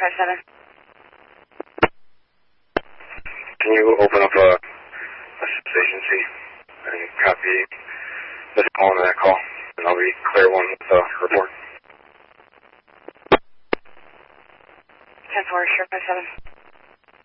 57. Can you open up a agency and copy this call and that call, and I'll be clear one with the report. 10-4, sure, 57.